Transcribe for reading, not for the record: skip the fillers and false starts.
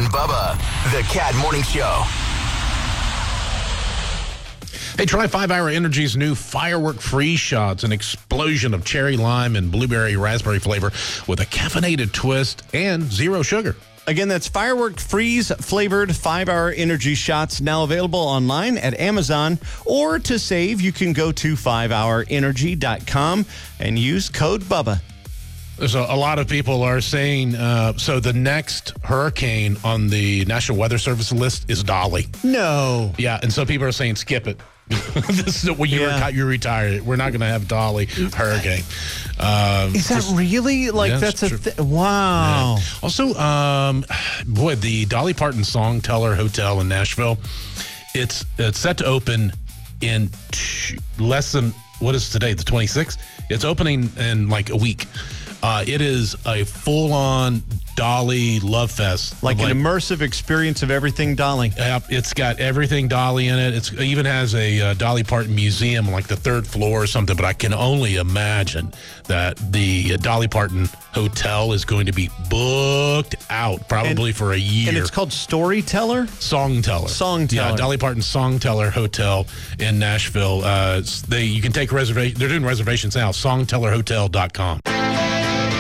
and Bubba, the Cat Morning Show. Hey, try 5-Hour Energy's new Firework Freeze Shots, an explosion of cherry, lime, and blueberry raspberry flavor with a caffeinated twist and zero sugar. Again, that's Firework Freeze flavored 5-Hour Energy Shots, now available online at Amazon. Or to save, you can go to 5hourenergy.com and use code BUBBA. There's a lot of people are saying, so the next hurricane on the National Weather Service list is Dolly. No. Yeah, and so people are saying, skip it. This is when you retire. We're not going to have Dolly hurricane. Is that really? Like, that's a wow. Yeah. Also, boy, the Dolly Parton Songteller Hotel in Nashville, it's set to open in less than, what is today, the 26th? It's opening in like a week. It is a full-on Dolly love fest. Like an immersive experience of everything Dolly. It's got everything Dolly in it. It even has a Dolly Parton museum on like the third floor or something, but I can only imagine that the Dolly Parton Hotel is going to be booked out probably for a year. And it's called Storyteller? Songteller. Yeah, Dolly Parton Songteller Hotel in Nashville. You can take reservation. They're doing reservations now, songtellerhotel.com.